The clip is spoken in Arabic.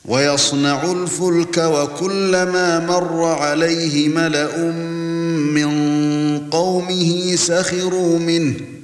ويصنع الفلك وكلما مر عليه ملأ من قومه سخروا منه